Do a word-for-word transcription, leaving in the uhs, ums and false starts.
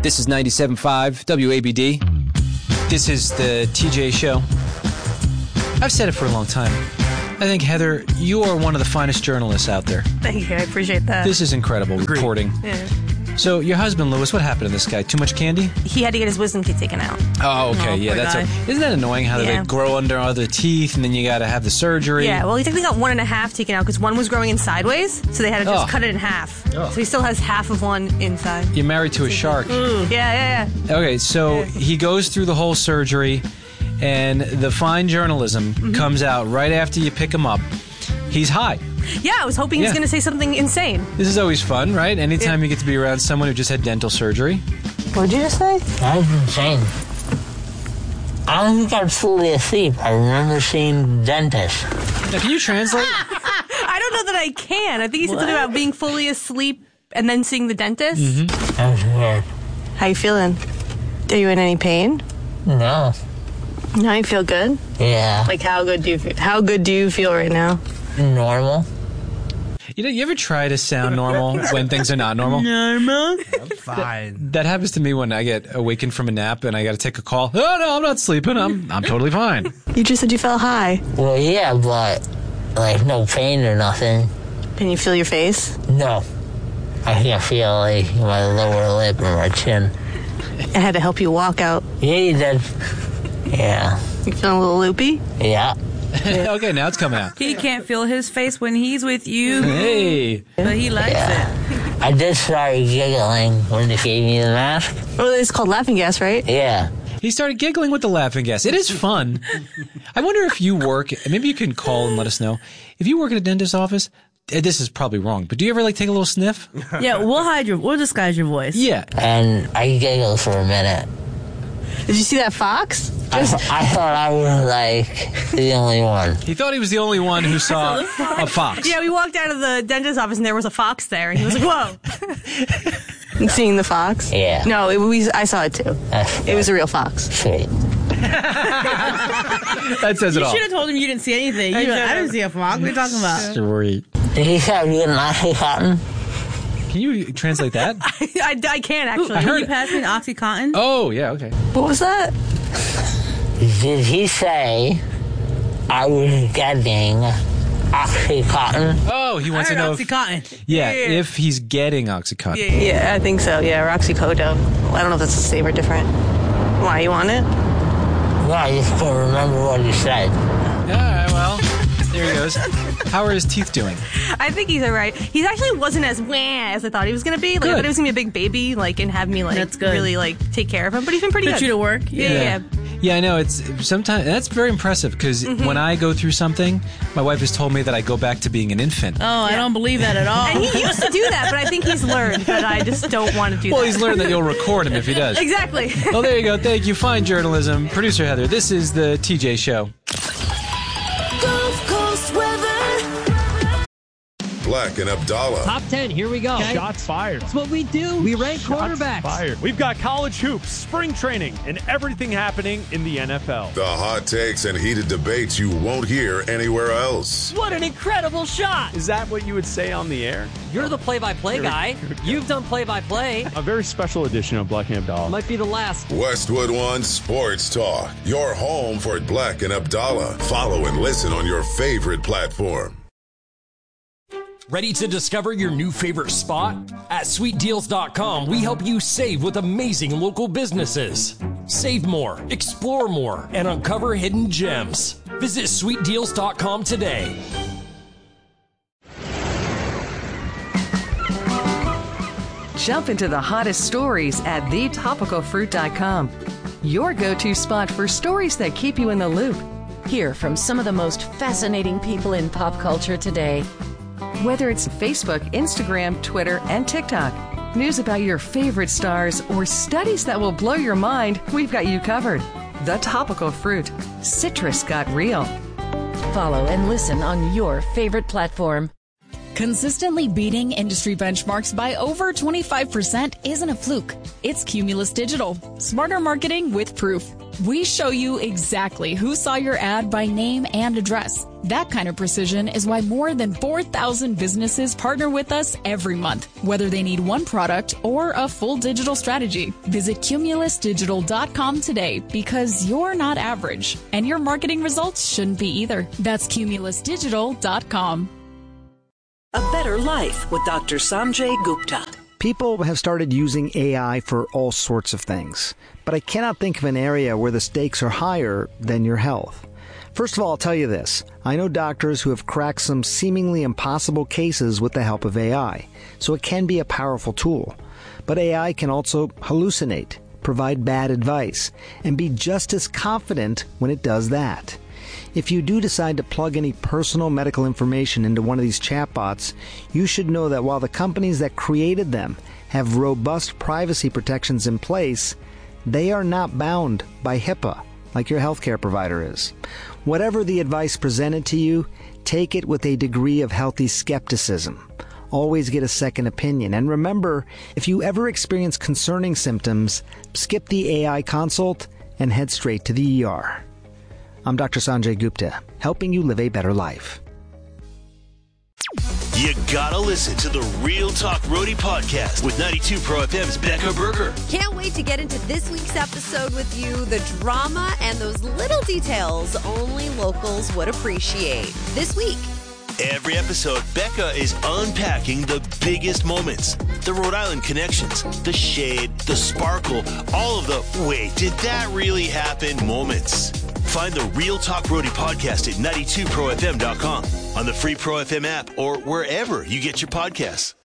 This is ninety-seven point five W A B D. This is the T J Show. I've said it for a long time. I think, Heather, you are one of the finest journalists out there. Thank you. I appreciate that. This is incredible reporting. Yeah. So, your husband, Lewis, what happened to this guy? Too much candy? He had to get his wisdom teeth taken out. Oh, okay. Oh, yeah, poor that's guy. a, isn't that annoying how Yeah. they grow under all the teeth and then you got to have the surgery? Yeah, well, he technically got one and a half taken out because one was growing in sideways, so they had to just Oh. cut it in half. Oh. So he still has half of one inside. You're married to a shark. Yeah, yeah, yeah. Okay, so Yeah. he goes through the whole surgery, and the fine journalism Mm-hmm. comes out right after you pick him up. He's high. Yeah, I was hoping he Yeah. was going to say something insane. This is always fun, right? Anytime Yeah. you get to be around someone who just had dental surgery. What did you just say? That was insane. I don't think I'm fully asleep. I remember seeing the dentist. Now, can you translate? I don't know that I can. I think he said something about being fully asleep and then seeing the dentist. Mm-hmm. That was weird. How you feeling? Are you in any pain? No. No, you feel good? Yeah. Like, how good do you feel? How good do you feel right now? Normal. You know, you ever try to sound normal when things are not normal? Normal? Fine. That happens to me when I get awakened from a nap and I got to take a call. Oh, no, I'm not sleeping. I'm I'm totally fine. You just said you felt high. Well, yeah, but like no pain or nothing. Can you feel your face? No. I can feel like my lower lip and my chin. I had to help you walk out. Yeah, you did. Yeah. You feeling a little loopy? Yeah. Okay, now it's coming out. He can't feel his face when he's with you, Hey. but he likes Yeah. it. I just started giggling when they gave me the mask. Oh, it's called laughing gas, right? Yeah. He started giggling with the laughing gas. It is fun. I wonder if you work, maybe you can call and let us know. If you work at a dentist's office, eh, this is probably wrong, but do you ever like take a little sniff? Yeah, we'll hide your, we'll disguise your voice. Yeah. And I giggled for a minute. Did you see that fox? I, I thought I was like the only one. He thought he was the only one who saw a fox. Yeah, we walked out of the dentist's office and there was a fox there, and he was like, "Whoa!" And seeing the fox? Yeah. No, it, we, I saw it too. That's It was a real fox. sweet. That says it You all. should have told him you didn't see anything. You like, I didn't see a fox. What are you talking about? Sweet. Did he have you an Oxycontin? Can you translate that? I, I can actually. I Can heard- you pass me an Oxycontin? Oh, yeah, okay. What was that? Did he say I was getting Oxycontin? Oh, he I wants heard to know if, Oxycontin. yeah, Yeah. if he's getting Oxycontin. Yeah, yeah, I think so. Yeah, Roxycodone. I don't know if that's the same or different. Why, you want it? No, I just can't remember what he said. All right, well, there he goes. How are his teeth doing? I think he's all right. He actually wasn't as wah as I thought he was going to be. Like, I Good. thought he was going to be a big baby, like, and have me, like, That's good. really, like, take care of him. But he's been pretty Put good. you to work. Yeah, yeah. yeah. Yeah, I know. It's sometimes that's very impressive because Mm-hmm. when I go through something, my wife has told me that I go back to being an infant. Oh, I don't believe that at all. And he used to do that, but I think he's learned that I just don't want to do Well, that. he's learned that you'll record him if he does. Exactly. Well, there you go. Thank you. Fine journalism. Producer Heather, this is the T J Show. Gulf Coast weather. Black and Abdallah. Top ten, here we go. Shots fired. That's what we do. We rank quarterbacks. Fired. We've got college hoops, spring training, and everything happening in the N F L. The hot takes and heated debates you won't hear anywhere else. What an incredible shot. Is that what you would say on the air? You're the play-by-play guy. You've done play-by-play. A very special edition of Black and Abdallah. Might be the last. Westwood One Sports Talk. Your home for Black and Abdallah. Follow and listen on your favorite platform. Ready to discover your new favorite spot? At sweet deals dot com, we help you save with amazing local businesses. Save more, explore more, and uncover hidden gems. Visit sweet deals dot com today. Jump into the hottest stories at the topical fruit dot com. Your go-to spot for stories that keep you in the loop. Hear from some of the most fascinating people in pop culture today. Whether it's Facebook, Instagram, Twitter, and TikTok, news about your favorite stars, or studies that will blow your mind, we've got you covered. The Topical Fruit. Citrus got real. Follow and listen on your favorite platform. Consistently beating industry benchmarks by over twenty-five percent isn't a fluke. It's Cumulus Digital. Smarter marketing with proof. We show you exactly who saw your ad by name and address. That kind of precision is why more than four thousand businesses partner with us every month, whether they need one product or a full digital strategy. Visit cumulus digital dot com today because you're not average, and your marketing results shouldn't be either. That's cumulus digital dot com. A Better Life with Doctor Sanjay Gupta. People have started using A I for all sorts of things, but I cannot think of an area where the stakes are higher than your health. First of all, I'll tell you this. I know doctors who have cracked some seemingly impossible cases with the help of A I, so it can be a powerful tool. But A I can also hallucinate, provide bad advice, and be just as confident when it does that. If you do decide to plug any personal medical information into one of these chatbots, you should know that while the companies that created them have robust privacy protections in place, they are not bound by HIPAA like your healthcare provider is. Whatever the advice presented to you, take it with a degree of healthy skepticism. Always get a second opinion. And remember, if you ever experience concerning symptoms, skip the A I consult and head straight to the E R. I'm Doctor Sanjay Gupta, helping you live a better life. You gotta listen to the Real Talk Roadie podcast with ninety-two Pro F M's Becca Berger. Can't wait to get into this week's episode with you. The drama and those little details only locals would appreciate. This week. Every episode, Becca is unpacking the biggest moments. The Rhode Island connections, the shade, the sparkle, all of the wait, did that really happen moments. Find the Real Talk Roadie podcast at ninety-two pro f m dot com, on the free Pro F M app, or wherever you get your podcasts.